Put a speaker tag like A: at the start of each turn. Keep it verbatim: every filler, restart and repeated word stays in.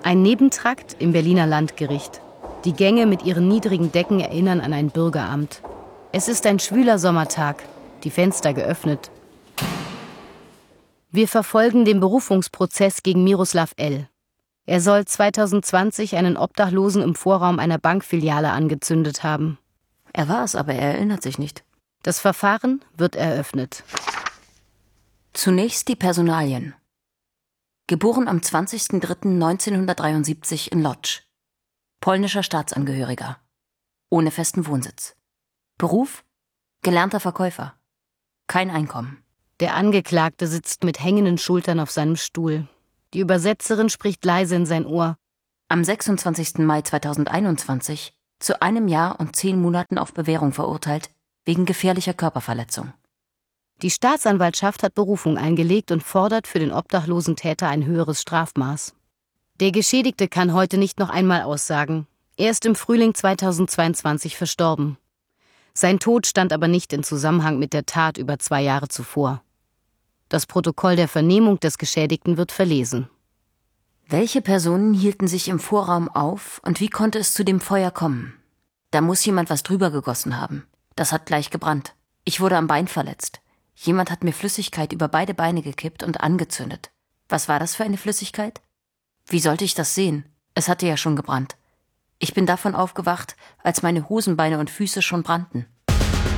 A: Ein Nebentrakt im Berliner Landgericht. Die Gänge mit ihren niedrigen Decken erinnern an ein Bürgeramt. Es ist ein schwüler Sommertag, die Fenster geöffnet. Wir verfolgen den Berufungsprozess gegen Miroslav L. Er soll zweitausendzwanzig einen Obdachlosen im Vorraum einer Bankfiliale angezündet haben.
B: Er war es, aber er erinnert sich nicht.
A: Das Verfahren wird eröffnet.
B: Zunächst die Personalien. Geboren am zwanzigsten dritten neunzehnhundertdreiundsiebzig in Łódź. Polnischer Staatsangehöriger. Ohne festen Wohnsitz. Beruf? Gelernter Verkäufer. Kein Einkommen.
A: Der Angeklagte sitzt mit hängenden Schultern auf seinem Stuhl. Die Übersetzerin spricht leise in sein Ohr.
B: Am sechsundzwanzigsten Mai zweitausendeinundzwanzig zu einem Jahr und zehn Monaten auf Bewährung verurteilt, wegen gefährlicher Körperverletzung.
A: Die Staatsanwaltschaft hat Berufung eingelegt und fordert für den obdachlosen Täter ein höheres Strafmaß. Der Geschädigte kann heute nicht noch einmal aussagen. Er ist im Frühling zweitausendzweiundzwanzig verstorben. Sein Tod stand aber nicht in Zusammenhang mit der Tat über zwei Jahre zuvor. Das Protokoll der Vernehmung des Geschädigten wird verlesen.
B: Welche Personen hielten sich im Vorraum auf und wie konnte es zu dem Feuer kommen? Da muss jemand was drüber gegossen haben. Das hat gleich gebrannt. Ich wurde am Bein verletzt. Jemand hat mir Flüssigkeit über beide Beine gekippt und angezündet. Was war das für eine Flüssigkeit? Wie sollte ich das sehen? Es hatte ja schon gebrannt. Ich bin davon aufgewacht, als meine Hosenbeine und Füße schon brannten.